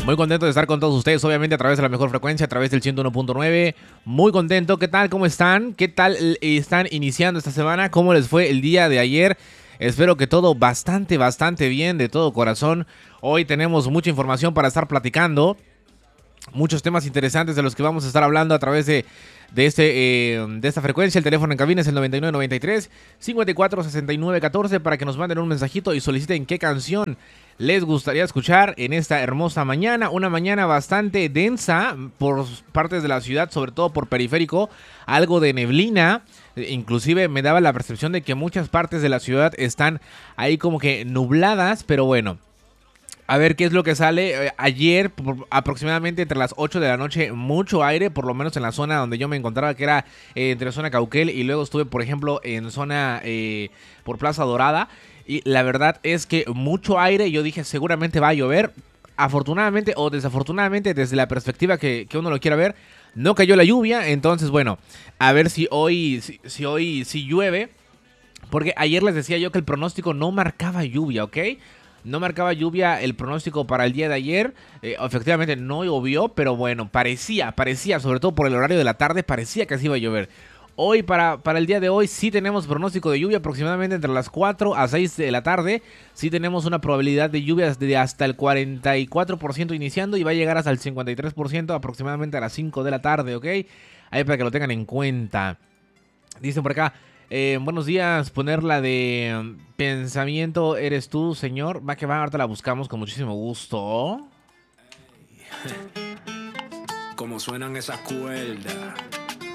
Muy contento de estar con todos ustedes, obviamente a través de la mejor frecuencia, a través del 101.9. Muy contento. ¿Qué tal? ¿Cómo están? ¿Qué tal están iniciando esta semana? ¿Cómo les fue el día de ayer? Espero que todo bastante bien, de todo corazón. Hoy tenemos mucha información para estar platicando. Muchos temas interesantes de los que vamos a estar hablando a través de esta frecuencia. El teléfono en cabina es el 9993-546914 para que nos manden un mensajito y soliciten qué canción les gustaría escuchar en esta hermosa mañana. Una mañana bastante densa por partes de la ciudad, sobre todo por periférico, algo de neblina. Inclusive me daba la percepción de que muchas partes de la ciudad están ahí como que nubladas, pero bueno. A ver qué es lo que sale. Ayer, aproximadamente entre las 8 de la noche, mucho aire, por lo menos en la zona donde yo me encontraba, que era entre zona Cauquel, y luego estuve, por ejemplo, en zona por Plaza Dorada. Y la verdad es que mucho aire. Yo dije, seguramente va a llover. Afortunadamente o desafortunadamente, desde la perspectiva que uno lo quiera ver, no cayó la lluvia. Entonces, bueno, a ver si hoy si llueve. Porque ayer les decía yo que el pronóstico no marcaba lluvia, ¿ok? No marcaba lluvia el pronóstico para el día de ayer. Efectivamente no llovió, pero bueno, parecía, sobre todo por el horario de la tarde, parecía que así iba a llover. Hoy, para el día de hoy, sí tenemos pronóstico de lluvia aproximadamente entre las 4 a 6 de la tarde. Sí tenemos una probabilidad de lluvias de hasta el 44% iniciando y va a llegar hasta el 53% aproximadamente a las 5 de la tarde, ¿ok? Ahí para que lo tengan en cuenta. Dicen por acá, buenos días, poner la de pensamiento eres tú, señor. Va que va, ahorita la buscamos con muchísimo gusto. Como suenan esas cuerdas.